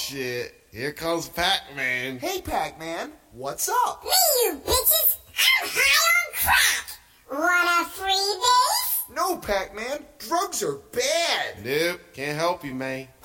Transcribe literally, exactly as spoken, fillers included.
shit. Here comes Pac-Man. Hey, Pac-Man. What's up? Me, you bitches. I'm high on crack. Want a free base? No, Pac-Man. Drugs are bad. Nope, can't help you, man.